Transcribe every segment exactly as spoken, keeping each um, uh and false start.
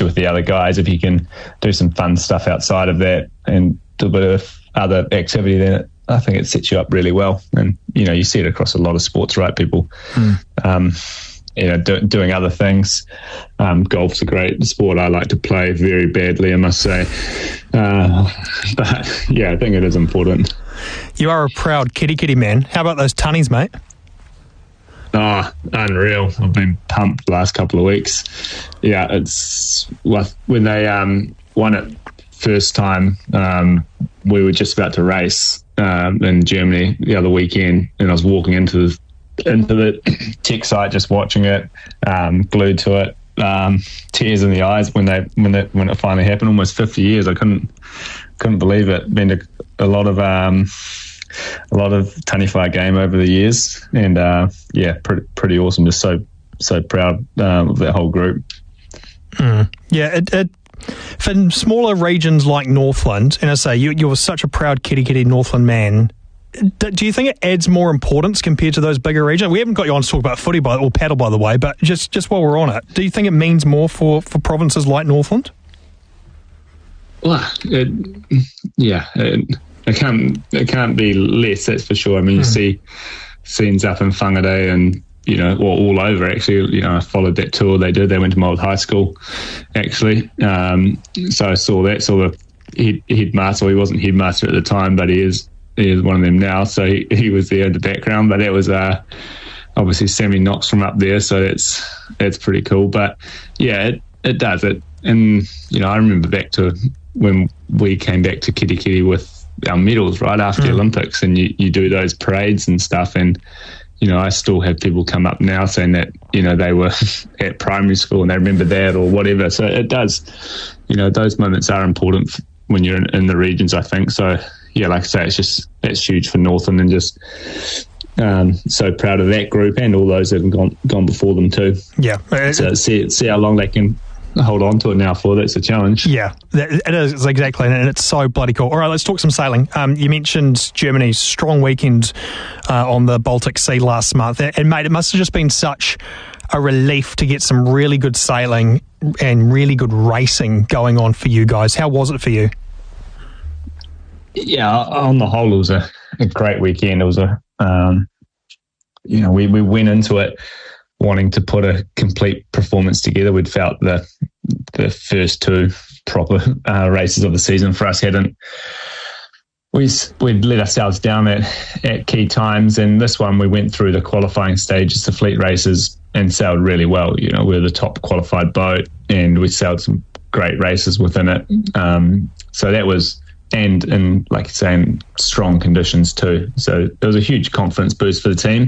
especially with the other guys, if you can do some fun stuff outside of that and do a bit of other activity, then it, I think it sets you up really well. And, you know, you see it across a lot of sports, right? People, mm. um, you know, do, doing other things. Um, golf's a great sport I like to play very badly, I must say. Uh, but, yeah, I think it is important. You are a proud kitty kitty man. How about those tunnies, mate? Oh, unreal. I've been pumped the last couple of weeks. Yeah, it's well, when they um, won it first time, um, we were just about to race um, in Germany the other weekend, and I was walking into the, into the tech site just watching it, um, glued to it, um, tears in the eyes when they when they, when it finally happened. Almost fifty years. I couldn't couldn't believe it. Been a, a lot of um, a lot of tunny fly game over the years, and uh, yeah, pretty pretty awesome. Just so so proud um, of that whole group. Mm. Yeah, it, it for smaller regions like Northland, and I say you you're such a proud kitty kitty Northland man. Do you think it adds more importance compared to those bigger regions? We haven't got you on to talk about footy by, or paddle, by the way, but just, just while we're on it, do you think it means more for, for provinces like Northland? Well, it, yeah, it, it can't it can't be less, that's for sure. I mean, you mm. see scenes up in Whangarei and, you know, or all over, actually. You know, I followed that tour they did. They went to my old high school, actually. Um, so I saw that, saw the head, headmaster. Well, he wasn't headmaster at the time, but he is He is one of them now, so he, he was there in the background. But that was uh, obviously Sammy Knox from up there, so that's that's pretty cool. But yeah, it, it does it. And you know, I remember back to when we came back to Kitty Kitty with our medals right after mm. the Olympics, and you, you do those parades and stuff. And you know, I still have people come up now saying that you know they were at primary school and they remember that or whatever. So it does. You know, those moments are important when you're in, in the regions, I think. So. Yeah, like I say, it's just that's huge for Northland, and just um, so proud of that group and all those that have gone gone before them too. Yeah, so see see how long they can hold on to it now for. That's a challenge. Yeah, it is exactly, and it's so bloody cool. All right, let's talk some sailing. Um, you mentioned Germany's strong weekend uh, on the Baltic Sea last month, and mate, it must have just been such a relief to get some really good sailing and really good racing going on for you guys. How was it for you? Yeah, on the whole, it was a, a great weekend. It was a, um, you know, we, we went into it wanting to put a complete performance together. We'd felt the the first two proper uh, races of the season for us hadn't. We, we'd let ourselves down at, at key times, and this one we went through the qualifying stages, the fleet races, and sailed really well. You know, we were the top qualified boat, and we sailed some great races within it. Um, so that was... and in, like you're saying, strong conditions too. So it was a huge confidence boost for the team.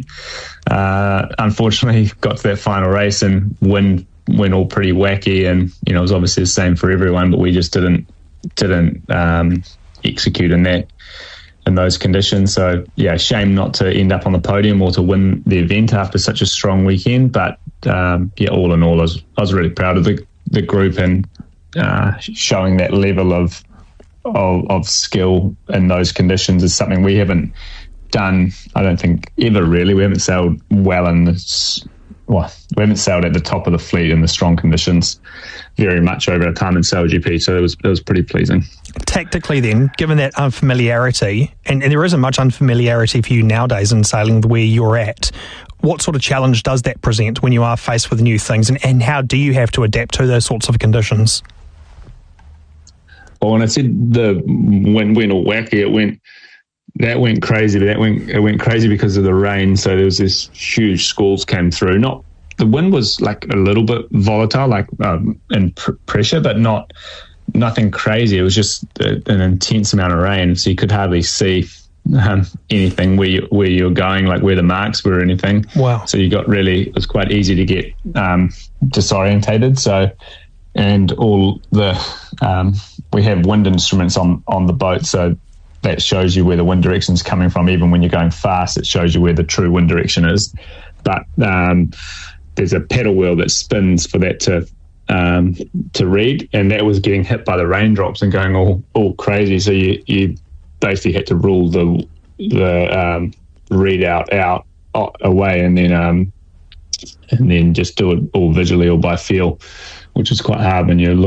Uh, unfortunately, got to that final race and wind went all pretty wacky, and you know it was obviously the same for everyone, but we just didn't didn't um, execute in that in those conditions. So yeah, shame not to end up on the podium or to win the event after such a strong weekend. But um, yeah, all in all, I was I was really proud of the the group and uh, showing that level of. Of, of skill in those conditions is something we haven't done, I don't think, ever really. We haven't sailed well in this, well, we haven't sailed at the top of the fleet in the strong conditions very much over our time in Sail G P, so it was it was pretty pleasing. Tactically then, given that unfamiliarity, and, and there isn't much unfamiliarity for you nowadays in sailing where you're at, what sort of challenge does that present when you are faced with new things, and, and how do you have to adapt to those sorts of conditions? Well, when I said the when went all wacky, it went that went crazy. But that went it went crazy because of the rain. So there was this huge squalls came through. Not the wind was like a little bit volatile, like um, and pr- pressure, but not nothing crazy. It was just a, an intense amount of rain, so you could hardly see um, anything where you, where you're going, like where the marks were or anything. Wow! So you got really it was quite easy to get um, disorientated. So. And all the um, we have wind instruments on, on the boat, so that shows you where the wind direction is coming from. Even when you're going fast, it shows you where the true wind direction is. But um, there's a paddle wheel that spins for that to um, to read, and that was getting hit by the raindrops and going all, all crazy. So you, you basically had to rule the the um, readout out uh, away, and then um, and then just do it all visually or by feel, which is quite hard when you're looking